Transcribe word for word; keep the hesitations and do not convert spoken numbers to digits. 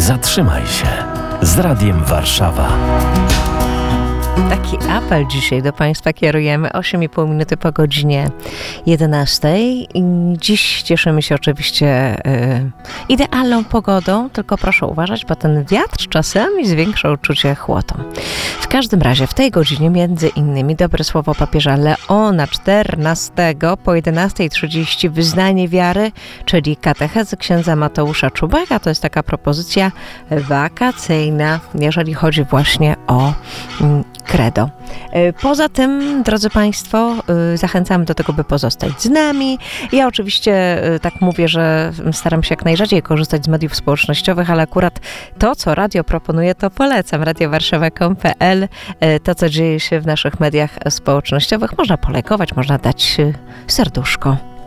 zatrzymaj się z Radiem Warszawa. Taki apel dzisiaj do Państwa kierujemy. osiem i pół minuty po godzinie jedenastej. I dziś cieszymy się oczywiście y, idealną pogodą, tylko proszę uważać, bo ten wiatr czasami zwiększa uczucie chłodu. W każdym razie w tej godzinie między innymi dobre słowo papieża Leona czternastego po jedenastej trzydzieści wyznanie wiary, czyli katechezy księdza Mateusza Czubaka. To jest taka propozycja wakacyjna, jeżeli chodzi właśnie o mm, credo. Poza tym, drodzy Państwo, zachęcamy do tego, by pozostać z nami. Ja oczywiście tak mówię, że staram się jak najrzadziej korzystać z mediów społecznościowych, ale akurat to, co radio proponuje, to polecam. radio warszawa kropka com kropka pe el. To, co dzieje się w naszych mediach społecznościowych, można polajkować, można dać serduszko.